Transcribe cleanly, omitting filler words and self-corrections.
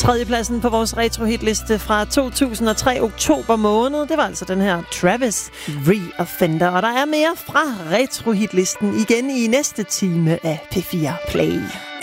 Tredjepladsen på vores retro-hitliste fra 2003 oktober måned, det var altså den her Travis Reoffender. Og der er mere fra retro-hitlisten igen i næste time af P4 Play.